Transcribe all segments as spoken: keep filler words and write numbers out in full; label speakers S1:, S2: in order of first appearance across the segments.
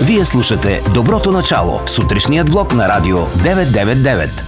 S1: Вие слушате Доброто начало, сутрешният блок на Радио деветстотин деветдесет и девет.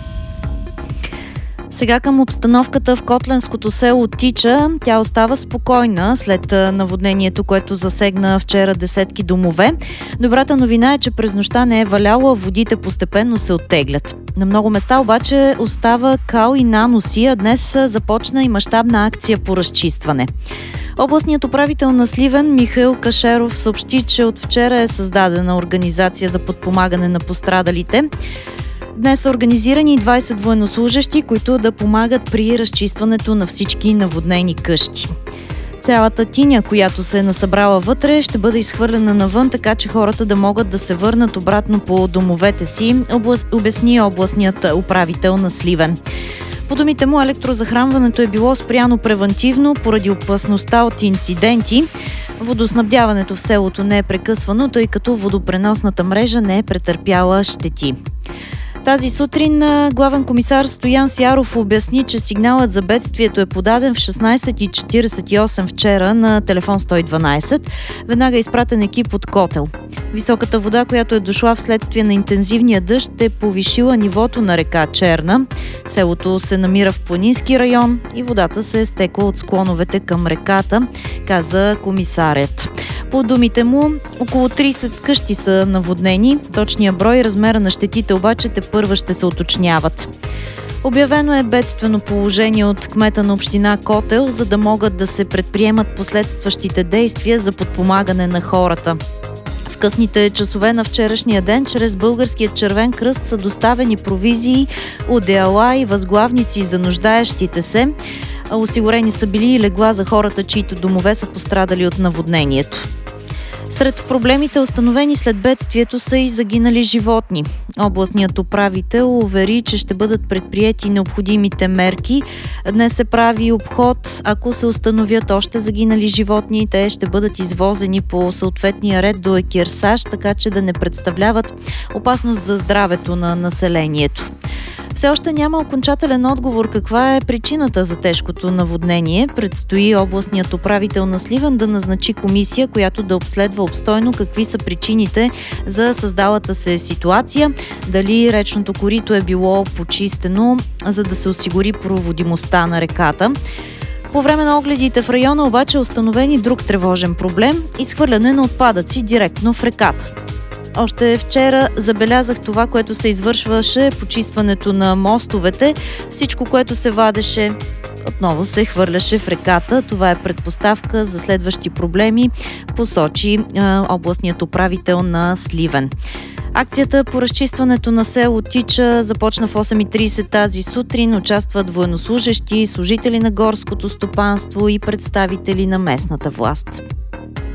S2: Сега към обстановката в котленското село Тича. Тя остава спокойна след наводнението, което засегна вчера десетки домове. Добрата новина е, че през нощта не е валяла, водите постепенно се оттеглят. На много места обаче остава кал и наноси, а днес започна и мащабна акция по разчистване. Областният управител на Сливен Михаил Кашеров съобщи, че от вчера е създадена организация за подпомагане на пострадалите. Днес са организирани двайсет военнослужещи, които да помагат при разчистването на всички наводнени къщи. Цялата тиня, която се е насъбрала вътре, ще бъде изхвърлена навън, така че хората да могат да се върнат обратно по домовете си, област... обясни областният управител на Сливен. По думите му, електрозахранването е било спряно превантивно поради опасността от инциденти. Водоснабдяването в селото не е прекъсвано, тъй като водопреносната мрежа не е претърпяла щети. Тази сутрин главен комисар Стоян Сяров обясни, че сигналът за бедствието е подаден в шестнайсет и четирийсет и осем вчера на телефон сто и дванайсет. Веднага е изпратен екип от Котел. Високата вода, която е дошла вследствие на интензивния дъжд, е повишила нивото на река Черна. Селото се намира в планински район и водата се е стекла от склоновете към реката, каза комисарят. По думите му, около трийсет къщи са наводнени. Точния брой и размера на щетите обаче тепърва ще се уточняват. Обявено е бедствено положение от кмета на община Котел, за да могат да се предприемат последващите действия за подпомагане на хората. В късните часове на вчерашния ден чрез Българският червен кръст са доставени провизии, одеяла и възглавници за нуждаещите се. Осигурени са били и легла за хората, чието домове са пострадали от наводнението. Сред проблемите, установени след бедствието, са и загинали животни. Областният управител увери, че ще бъдат предприети необходимите мерки. Днес се прави обход. Ако се установят още загинали животни, те ще бъдат извозени по съответния ред до екирсаж, така че да не представляват опасност за здравето на населението. Все още няма окончателен отговор каква е причината за тежкото наводнение. Предстои областният управител на Сливен да назначи комисия, която да обследва обстойно какви са причините за създалата се ситуация, дали речното корито е било почистено, за да се осигури проводимостта на реката. По време на огледите в района обаче е установен и друг тревожен проблем – изхвърляне на отпадъци директно в реката. Още вчера забелязах това, което се извършваше, почистването на мостовете. Всичко, което се вадеше, отново се хвърляше в реката. Това е предпоставка за следващи проблеми, посочи е, областният управител на Сливен. Акцията по разчистването на село Тича започна в осем и трийсет тази сутрин. Участват военнослужещи, служители на горското стопанство и представители на местната власт.